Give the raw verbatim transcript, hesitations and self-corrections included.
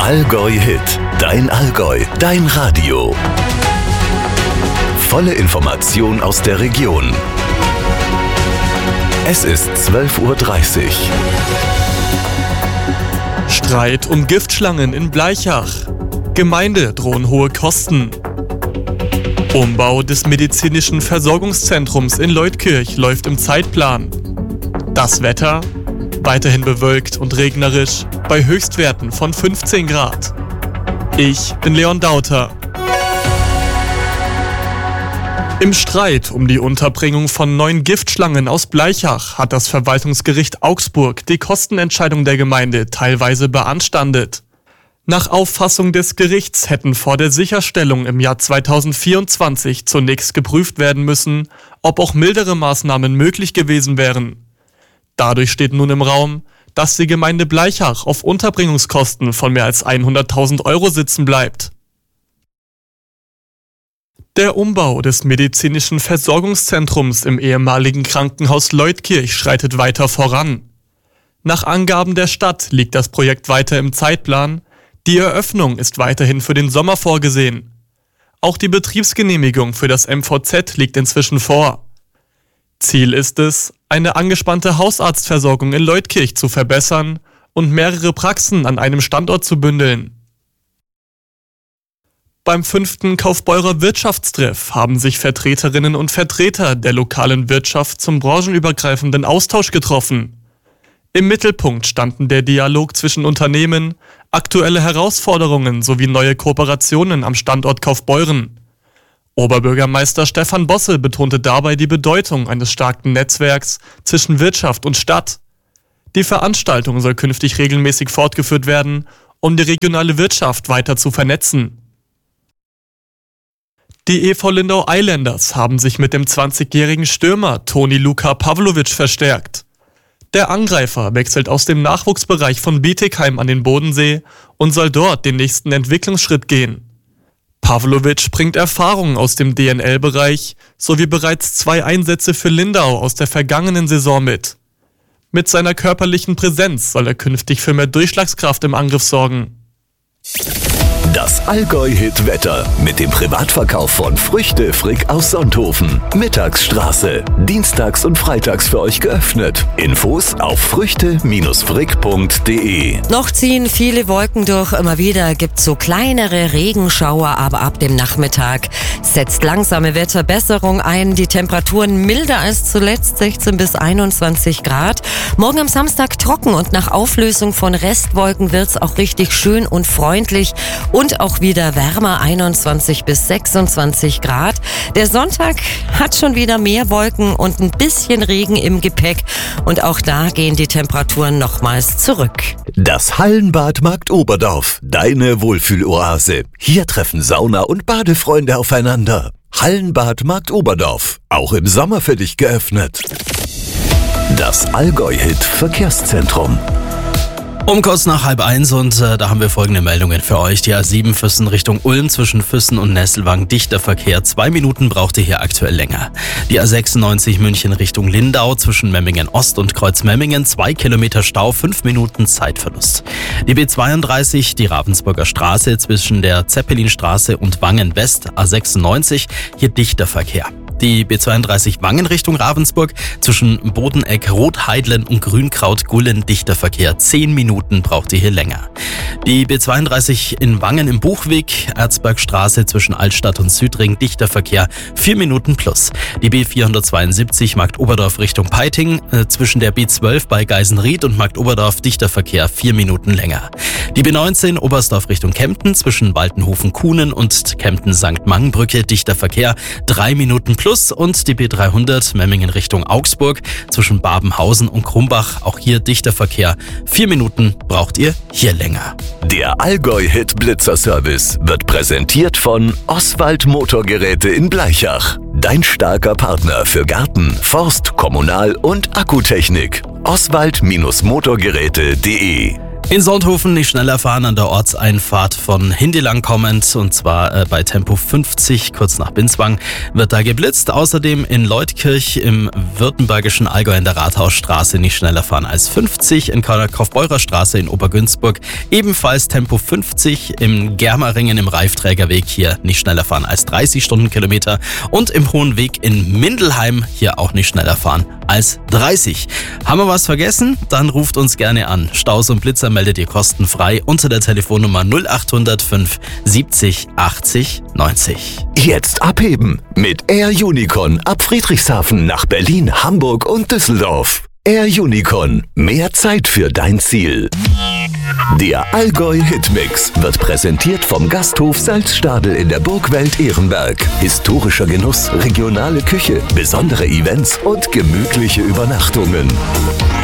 Allgäu Hit, dein Allgäu, dein Radio. Volle Information aus der Region. Es ist zwölf Uhr dreißig. Streit um Giftschlangen in Blaichach. Gemeinde drohen hohe Kosten. Umbau des medizinischen Versorgungszentrums in Leutkirch läuft im Zeitplan. Das Wetter? Weiterhin bewölkt und regnerisch bei Höchstwerten von fünfzehn Grad. Ich bin Leon Dauter. Im Streit um die Unterbringung von neun Giftschlangen aus Blaichach hat das Verwaltungsgericht Augsburg die Kostenentscheidung der Gemeinde teilweise beanstandet. Nach Auffassung des Gerichts hätten vor der Sicherstellung im Jahr zweitausendvierundzwanzig zunächst geprüft werden müssen, ob auch mildere Maßnahmen möglich gewesen wären. Dadurch steht nun im Raum, dass die Gemeinde Blaichach auf Unterbringungskosten von mehr als hunderttausend Euro sitzen bleibt. Der Umbau des medizinischen Versorgungszentrums im ehemaligen Krankenhaus Leutkirch schreitet weiter voran. Nach Angaben der Stadt liegt das Projekt weiter im Zeitplan. Die Eröffnung ist weiterhin für den Sommer vorgesehen. Auch die Betriebsgenehmigung für das M V Z liegt inzwischen vor. Ziel ist es, eine angespannte Hausarztversorgung in Leutkirch zu verbessern und mehrere Praxen an einem Standort zu bündeln. Beim fünften Kaufbeurer Wirtschaftstreff haben sich Vertreterinnen und Vertreter der lokalen Wirtschaft zum branchenübergreifenden Austausch getroffen. Im Mittelpunkt standen der Dialog zwischen Unternehmen, aktuelle Herausforderungen sowie neue Kooperationen am Standort Kaufbeuren. Oberbürgermeister Stefan Bosse betonte dabei die Bedeutung eines starken Netzwerks zwischen Wirtschaft und Stadt. Die Veranstaltung soll künftig regelmäßig fortgeführt werden, um die regionale Wirtschaft weiter zu vernetzen. Die E V Lindau Islanders haben sich mit dem zwanzigjährigen Stürmer Toni Luka Pavlovic verstärkt. Der Angreifer wechselt aus dem Nachwuchsbereich von Bietigheim an den Bodensee und soll dort den nächsten Entwicklungsschritt gehen. Pavlovic bringt Erfahrungen aus dem D N L-Bereich sowie bereits zwei Einsätze für Lindau aus der vergangenen Saison mit. Mit seiner körperlichen Präsenz soll er künftig für mehr Durchschlagskraft im Angriff sorgen. Das Allgäu-Hit-Wetter mit dem Privatverkauf von Früchte Frick aus Sonthofen. Mittagsstraße. Dienstags und freitags für euch geöffnet. Infos auf früchte frick punkt de. Noch ziehen viele Wolken durch. Immer wieder gibt's so kleinere Regenschauer, aber ab dem Nachmittag setzt langsame Wetterbesserung ein. Die Temperaturen milder als zuletzt, sechzehn bis einundzwanzig Grad. Morgen am Samstag trocken und nach Auflösung von Restwolken wird's auch richtig schön und freundlich. Und auch wieder wärmer, einundzwanzig bis sechsundzwanzig Grad. Der Sonntag hat schon wieder mehr Wolken und ein bisschen Regen im Gepäck. Und auch da gehen die Temperaturen nochmals zurück. Das Hallenbad Markt Oberdorf, deine Wohlfühloase. Hier treffen Sauna- und Badefreunde aufeinander. Hallenbad Markt Oberdorf, auch im Sommer für dich geöffnet. Das Allgäu-Hit Verkehrszentrum. Um kurz nach halb eins und äh, da haben wir folgende Meldungen für euch. Die A sieben Füssen Richtung Ulm zwischen Füssen und Nesselwang, dichter Verkehr. Zwei Minuten braucht ihr hier aktuell länger. Die A sechsundneunzig München Richtung Lindau zwischen Memmingen Ost und Kreuz Memmingen. Zwei Kilometer Stau, fünf Minuten Zeitverlust. Die B zweiunddreißig, die Ravensburger Straße zwischen der Zeppelinstraße und Wangen West, A sechsundneunzig, hier dichter Verkehr. Die B zweiunddreißig Wangen Richtung Ravensburg zwischen Bodeneck, Rotheidlen und Grünkraut-Gullen dichter Verkehr. Zehn Minuten braucht ihr hier länger. Die B zweiunddreißig in Wangen im Buchweg, Erzbergstraße zwischen Altstadt und Südring dichter Verkehr. Vier Minuten plus. Die B vierhundertzweiundsiebzig Markt Oberdorf Richtung Peiting äh, zwischen der B zwölf bei Geisenried und Markt Oberdorf dichter Verkehr. Vier Minuten länger. Die B neunzehn Oberstdorf Richtung Kempten zwischen Waltenhofen-Kuhnen und Kempten-Sankt Mangenbrücke dichter Verkehr. Drei Minuten plus. Und die B dreihundert Memmingen Richtung Augsburg zwischen Babenhausen und Krumbach, auch hier dichter Verkehr. Vier Minuten braucht ihr hier länger. Der Allgäu-Hit Blitzer-Service wird präsentiert von Oswald Motorgeräte in Blaichach. Dein starker Partner für Garten, Forst, Kommunal- und Akkutechnik. Oswald Motorgeräte punkt de In Sonthofen nicht schneller fahren an der Ortseinfahrt von Hindelang kommend, und zwar äh, bei Tempo fünfzig, kurz nach Binswang, wird da geblitzt. Außerdem in Leutkirch im württembergischen Allgäu in der Rathausstraße nicht schneller fahren als fünfzig, in Kaufbeurer Straße in Obergünzburg ebenfalls Tempo fünfzig, im Germeringen im Reifträgerweg hier nicht schneller fahren als dreißig Stundenkilometer und im Hohenweg in Mindelheim hier auch nicht schneller fahren als dreißig. Haben wir was vergessen? Dann ruft uns gerne an. Staus und Blitzer meldet ihr kostenfrei unter der Telefonnummer null acht null fünf siebzig achtzig neunzig. Jetzt abheben mit Air Unicon ab Friedrichshafen nach Berlin, Hamburg und Düsseldorf. Air Unicon, mehr Zeit für dein Ziel. Der Allgäu Hitmix wird präsentiert vom Gasthof Salzstadel in der Burgwelt Ehrenberg. Historischer Genuss, regionale Küche, besondere Events und gemütliche Übernachtungen.